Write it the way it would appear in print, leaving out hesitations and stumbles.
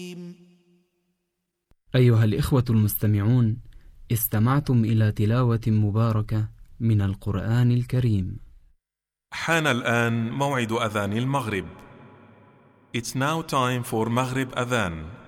أيها الإخوة المستمعون، استمعتم إلى تلاوة مباركة من القرآن الكريم. حان الآن موعد أذان المغرب. It's now time for Maghrib Adhan